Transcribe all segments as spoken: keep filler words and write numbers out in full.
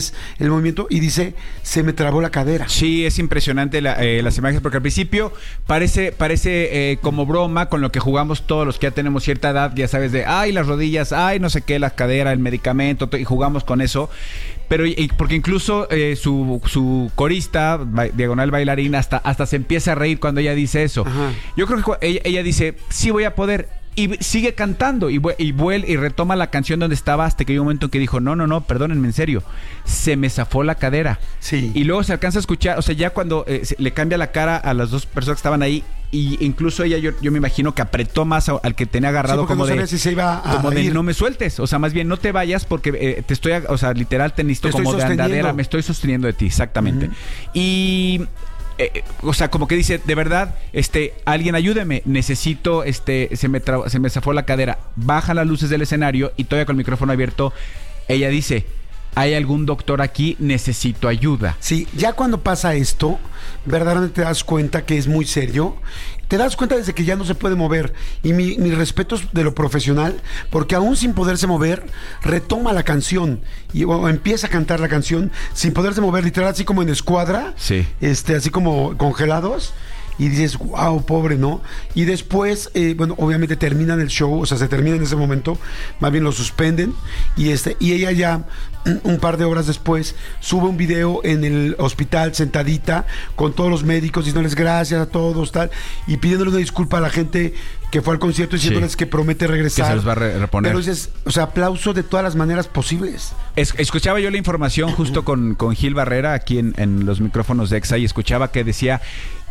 el movimiento y dice, se me trabó la cadera. Sí, es impresionante la, eh, las imágenes, porque al principio parece parece eh, como broma con lo que jugamos todos los que ya tenemos cierta edad, ya sabes, de ay, las rodillas, ay, no sé qué, la cadera, el medicamento, y jugamos con eso. Pero y, porque incluso eh, su, su corista, ba, diagonal bailarina, hasta, hasta se empieza a reír cuando ella dice eso. Ajá. Yo creo que ella, ella dice, sí voy a poder. Y sigue cantando y, y vuelve y retoma la canción donde estaba, hasta que hay un momento en que dijo, no, no, no, perdónenme, en serio, se me zafó la cadera. Sí. Y luego se alcanza a escuchar, o sea, ya cuando eh, se, le cambia la cara a las dos personas que estaban ahí, y incluso ella, yo, yo me imagino que apretó más a, al que tenía agarrado, sí, como no de, si se iba a como de ir. No me sueltes, o sea, más bien no te vayas porque eh, te estoy, o sea, literal te necesito te como de andadera, me estoy sosteniendo de ti, exactamente. Uh-huh. Y... Eh, o sea, como que dice, de verdad, este, alguien ayúdeme, necesito, este, se me tra- se me zafó la cadera. Baja las luces del escenario y todavía con el micrófono abierto, ella dice, ¿hay algún doctor aquí? Necesito ayuda. Sí, ya cuando pasa esto, verdaderamente te das cuenta que es muy serio. Te das cuenta desde que ya no se puede mover. Y mi, mi respeto es de lo profesional, porque aún sin poderse mover, retoma la canción y o, empieza a cantar la canción sin poderse mover, literal, así como en escuadra, sí. este, así como congelados. Y dices, wow, pobre, ¿no? Y después, eh, bueno, obviamente terminan el show, o sea, se termina en ese momento, más bien lo suspenden, y este, y ella ya, un par de horas después, sube un video en el hospital, sentadita, con todos los médicos, diciéndoles gracias a todos, tal, y pidiéndole una disculpa a la gente que fue al concierto, diciéndoles sí. que promete regresar. Que se los va a re- reponer. Pero dices, o sea, aplauso de todas las maneras posibles. Es, escuchaba yo la información justo con, con Gil Barrera, aquí en, en los micrófonos de Exa, y escuchaba que decía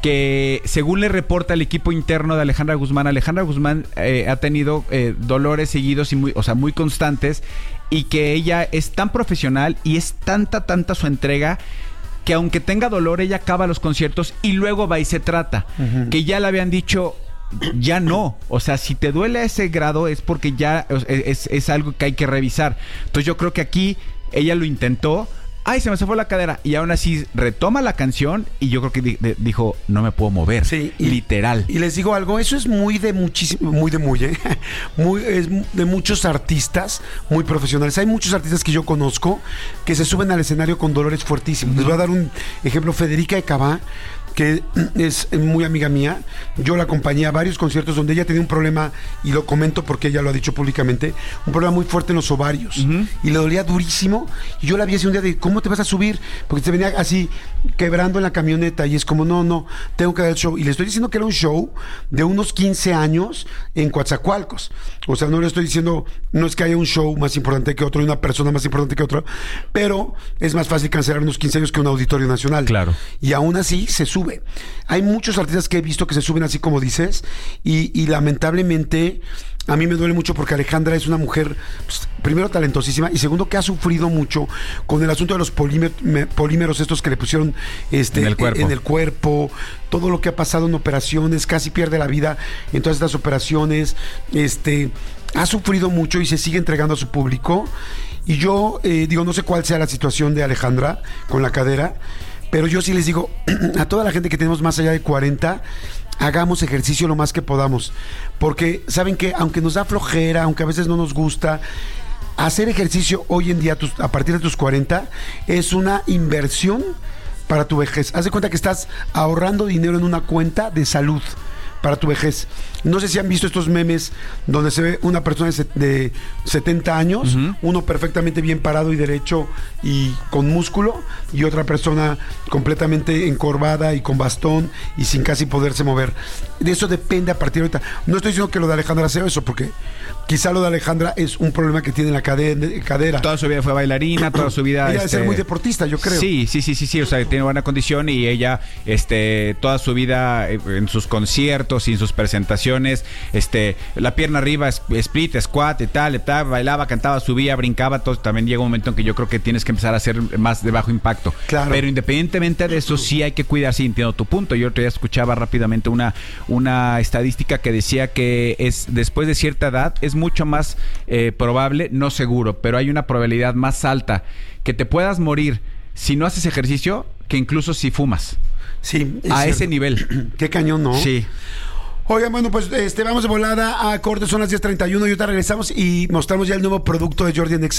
que según le reporta el equipo interno de Alejandra Guzmán, Alejandra Guzmán eh, ha tenido eh, dolores seguidos y muy, o sea, muy constantes, y que ella es tan profesional y es tanta, tanta su entrega que aunque tenga dolor, ella acaba los conciertos y luego va y se trata. Uh-huh. Que ya le habían dicho, ya no. O sea, si te duele a ese grado es porque ya es, es algo que hay que revisar. Entonces yo creo que aquí ella lo intentó. Ay, se me zafó la cadera. Y aún así retoma la canción y yo creo que di- de- dijo, no me puedo mover. Sí, y, literal. Y les digo algo, eso es muy de muchísimo, muy de muy, ¿eh? muy, es de muchos artistas muy profesionales. Hay muchos artistas que yo conozco que se suben al escenario con dolores fuertísimos. Uh-huh. Les voy a dar un ejemplo, Federica de Cabá, que es muy amiga mía. Yo la acompañé a varios conciertos donde ella tenía un problema, y lo comento porque ella lo ha dicho públicamente, un problema muy fuerte en los ovarios. Uh-huh. Y le dolía durísimo. Y yo la vi así un día de, ¿cómo te vas a subir? Porque se venía así quebrando en la camioneta y es como, no, no, tengo que dar el show. Y le estoy diciendo que era un show de unos quince años en Coatzacoalcos. O sea, no le estoy diciendo, no es que haya un show más importante que otro y una persona más importante que otra, pero es más fácil cancelar unos quince años que un auditorio nacional. Claro. Y aún así se sube. Hay muchos artistas que he visto que se suben así como dices, y, y lamentablemente a mí me duele mucho porque Alejandra es una mujer, pues, primero talentosísima, y segundo que ha sufrido mucho con el asunto de los polímer, polímeros estos que le pusieron este, en, el cuerpo. en el cuerpo, todo lo que ha pasado en operaciones, casi pierde la vida en todas estas operaciones, este, ha sufrido mucho y se sigue entregando a su público. Y yo eh, digo, no sé cuál sea la situación de Alejandra con la cadera, pero yo sí les digo a toda la gente que tenemos más allá de cuarenta, hagamos ejercicio lo más que podamos, porque saben que aunque nos da flojera, aunque a veces no nos gusta, hacer ejercicio hoy en día a partir de tus cuarenta es una inversión para tu vejez. Haz de cuenta que estás ahorrando dinero en una cuenta de salud para tu vejez. No sé si han visto estos memes donde se ve una persona de setenta años, uh-huh. uno perfectamente bien parado y derecho y con músculo, y otra persona completamente encorvada y con bastón y sin casi poderse mover. De eso depende a partir de ahorita. No estoy diciendo que lo de Alejandra sea eso, porque quizá lo de Alejandra es un problema que tiene en la cadera. Toda su vida fue bailarina, toda su vida... Ella este... debe ser muy deportista, yo creo. Sí, sí, sí, sí, sí, o sea, tiene buena condición, y ella, este, toda su vida en sus conciertos y en sus presentaciones, este, la pierna arriba, split, squat y tal, y tal, bailaba, cantaba, subía, brincaba, todo. También llega un momento en que yo creo que tienes que empezar a hacer más de bajo impacto. Claro. Pero independientemente de eso, sí hay que cuidar, sí, entiendo tu punto. Yo otro día escuchaba rápidamente una, una estadística que decía que es después de cierta edad es mucho más eh, probable, no seguro, pero hay una probabilidad más alta que te puedas morir si no haces ejercicio que incluso si fumas. Sí, a cierto. Ese nivel. Qué cañón, ¿no? Sí. Oigan, bueno, pues este, vamos de volada a corte, son las diez treinta y uno y ahorita regresamos y mostramos ya el nuevo producto de Jordi en Exa.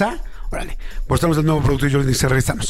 Órale. Pues estamos el nuevo producto y yo les regresamos.